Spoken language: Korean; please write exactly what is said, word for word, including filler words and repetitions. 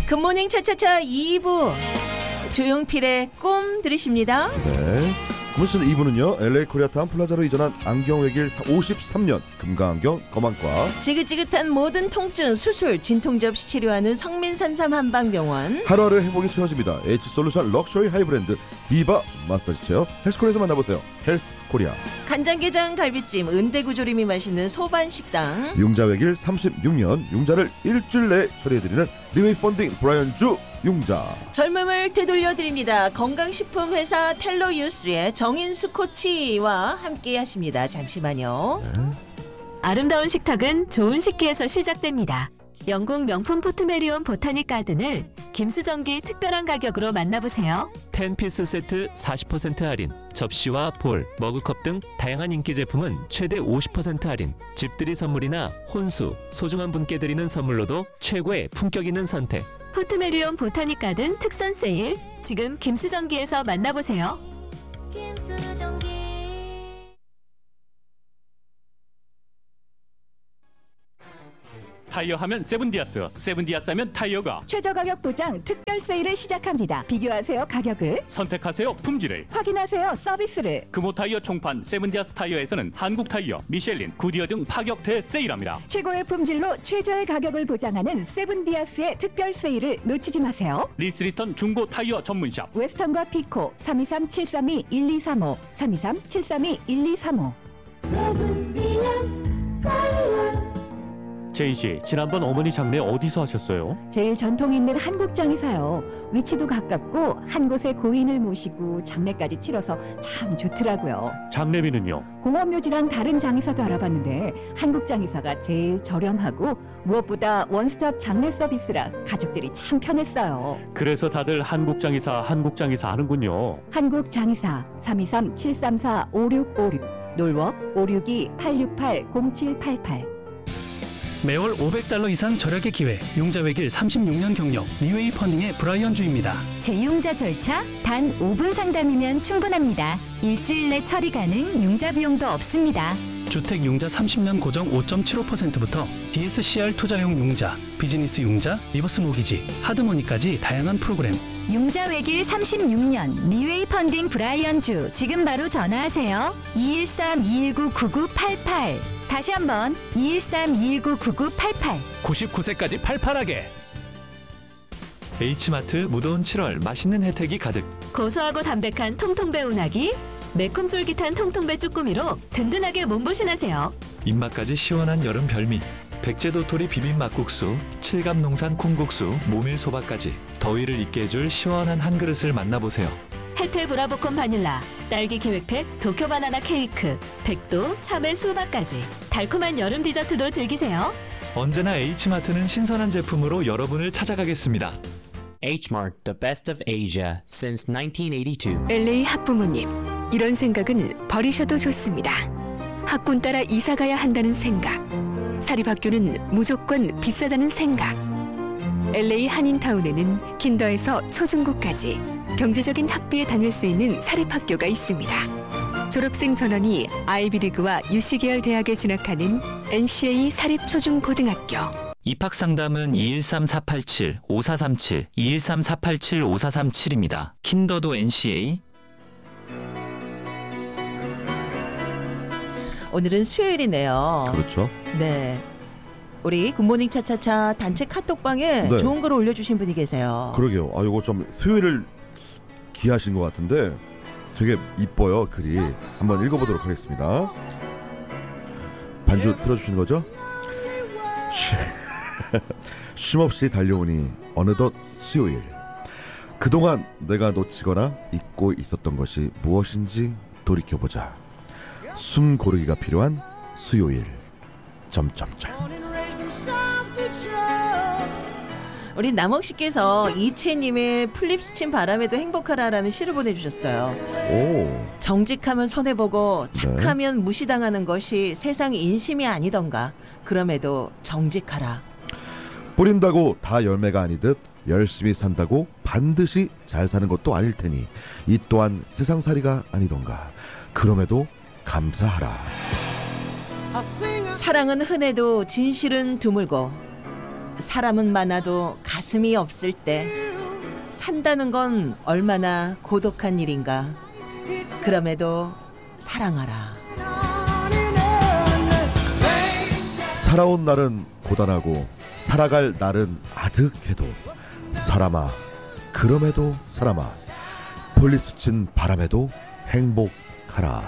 굿모닝 차차차 이 부 조용필의 꿈 들으십니다. 네. 굿모닝 이 부는요 엘에이 코리아타운 플라자로 이전한 안경외길 오십삼 년 금강안경 검안과 지긋지긋한 모든 통증 수술 진통제 없이 치료하는 성민산삼 한방병원 하루하루 행복이 채워집니다. H솔루션 럭셔리 하이브랜드 디바 마사지 체어 헬스코리아에서 만나보세요. 헬스코리아. 간장게장 갈비찜 은대구조림이 맛있는 소반식당 융자외길 삼십육 년 융자를 일주일 내에 처리해드리는 리웨이 펀딩 브라이언주 융자. 젊음을 되돌려드립니다. 건강식품 회사 텔로유스의 정인수 코치와 함께 하십니다. 잠시만요. 네. 아름다운 식탁은 좋은 식기에서 시작됩니다. 영국 명품 포트메리온 보타닉 가든을 김수정기 특별한 가격으로 만나보세요. 텐 피스 세트 사십 퍼센트 할인, 접시와 볼, 머그컵 등 다양한 인기 제품은 최대 오십 퍼센트 할인, 집들이 선물이나 혼수, 소중한 분께 드리는 선물로도 최고의 품격 있는 선택. 포트메리온 보타닉 가든 특선 세일, 지금 김수정기에서 만나보세요. 타이어 하면 세븐디아스, 세븐디아스 하면 타이어가 최저 가격 보장 특별 세일을 시작합니다. 비교하세요 가격을, 선택하세요 품질을, 확인하세요 서비스를. 금호 타이어 총판 세븐디아스 타이어에서는 한국 타이어, 미셸린, 구디어 등 파격 대세일합니다. 최고의 품질로 최저의 가격을 보장하는 세븐디아스의 특별 세일을 놓치지 마세요. 리스리턴 중고 타이어 전문샵 웨스턴과 피코 삼이삼 칠삼이 일이삼오 삼이삼 칠삼이 일이삼오. 제인씨, 지난번 어머니 장례 어디서 하셨어요? 제일 전통 있는 한국장이사요. 위치도 가깝고 한 곳에 고인을 모시고 장례까지 치러서 참 좋더라고요. 장례비는요? 공업묘지랑 다른 장의사도 알아봤는데 한국장의사가 제일 저렴하고 무엇보다 원스톱 장례 서비스라 가족들이 참 편했어요. 그래서 다들 한국장의사 한국장의사 하는군요. 한국장의사 삼이삼 칠삼사 오육오육, 놀웍 오육이 팔육팔 공칠팔팔. 매월 오백 달러 이상 절약의 기회, 융자외길 삼십육 년 경력, 리웨이 펀딩의 브라이언주입니다. 재융자 절차 단 오 분 상담이면 충분합니다. 일주일 내 처리 가능, 융자 비용도 없습니다. 주택 융자 삼십 년 고정 오 점 칠오 퍼센트부터 디에스씨알 투자용 융자, 비즈니스 융자, 리버스 모기지, 하드머니까지 다양한 프로그램. 융자 외길 삼십육 년 리웨이 펀딩 브라이언주, 지금 바로 전화하세요. 이일삼 이일구 구구팔팔. 다시 한번 이일삼 이일구 구구팔팔. 구십구 세까지 팔팔하게. H마트 무더운 칠월 맛있는 혜택이 가득. 고소하고 담백한 통통배 운하기, 매콤 쫄깃한 통통배 쭈꾸미로 든든하게 몸보신하세요. 입맛까지 시원한 여름 별미. 백제도토리 비빔 막국수, 칠갑농산 콩국수, 모밀소바까지 더위를 잊게 해줄 시원한 한 그릇을 만나보세요. 혜태 브라보콘 바닐라, 딸기 기획팩, 도쿄 바나나 케이크, 백도, 참외 수박까지 달콤한 여름 디저트도 즐기세요. 언제나 H마트는 신선한 제품으로 여러분을 찾아가겠습니다. H-Mart, the best of Asia since nineteen eighty-two. 엘에이 학부모님, 이런 생각은 버리셔도 좋습니다. 학군 따라 이사 가야 한다는 생각, 사립학교는 무조건 비싸다는 생각. 엘에이 한인타운에는 킨더에서 초중고까지 경제적인 학비에 다닐 수 있는 사립학교가 있습니다. 졸업생 전원이 아이비리그와 유씨 계열 대학에 진학하는 엔씨에이 사립초중고등학교. 입학상담은 이일삼 사팔칠 오사삼칠, 이일삼 사팔칠 오사삼칠입니다. 킨더도 엔씨에이. 오늘은 수요일이네요. 그렇죠. 네. 우리 굿모닝 차차차 단체 카톡방에 네. 좋은 걸 올려주신 분이 계세요. 그러게요. 아 이거 좀 수요일을 기하신 것 같은데 되게 이뻐요 글이. 한번 읽어보도록 하겠습니다. 반주 틀어주시는 거죠? 쉼없이 달려오니 어느덧 수요일. 그동안 내가 놓치거나 잊고 있었던 것이 무엇인지 돌이켜보자. 숨 고르기가 필요한 수요일. 점점점. 우리 남욱 씨께서 이채님의 플립 스친 바람에도 행복하라라는 시를 보내주셨어요. 오. 정직하면 손해보고 착하면 네. 무시당하는 것이 세상의 인심이 아니던가. 그럼에도 정직하라. 뿌린다고 다 열매가 아니듯 열심히 산다고 반드시 잘 사는 것도 아닐 테니 이 또한 세상살이가 아니던가. 그럼에도 감사하라. 사랑은 흔해도 진실은 드물고 사람은 많아도 가슴이 없을 때 산다는 건 얼마나 고독한 일인가. 그럼에도 사랑하라. 살아온 날은 고단하고 살아갈 날은 아득해도 사람아, 그럼에도 사람아, 볼리 스친 바람에도 행복하라.